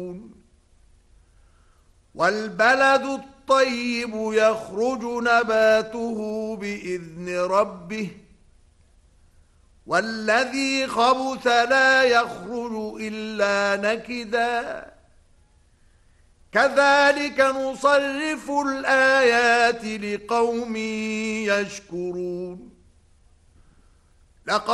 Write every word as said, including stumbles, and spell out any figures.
والبلد الطيب يخرج نباته بإذن ربه والذي خبث لا يخرج إلا نكدا كذلك نصرف الآيات لقوم يشكرون. لقد